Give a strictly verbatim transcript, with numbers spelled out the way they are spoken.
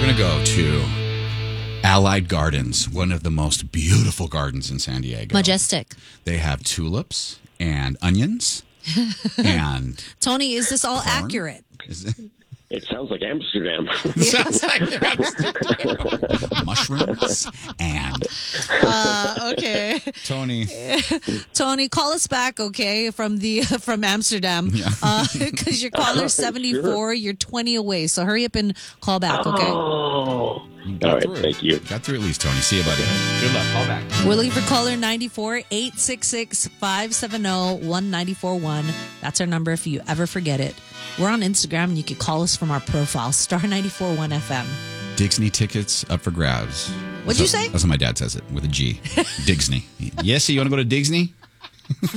going to go to Allied Gardens, one of the most beautiful gardens in San Diego. Majestic. They have tulips and onions and Tony, is this all corn. accurate? Is it? It sounds like Amsterdam. Sounds like mushrooms and Uh, okay. Tony. Tony, call us back, okay, from the from Amsterdam. Yeah. Because your caller's seventy-four, you're twenty away. So hurry up and call back, okay? Oh. Got All right, through it. thank you. Got through at least, Tony. See you, buddy. Good luck. Call back. We're looking for caller ninety-four, eight six six, five seven zero, one nine four one. That's our number if you ever forget it. We're on Instagram, and you can call us from our profile, star nine four one F M. Digsney tickets up for grabs. What'd you That's how- say? That's how my dad says it, with a G. Digsney. Yes, you want to go to Digsney?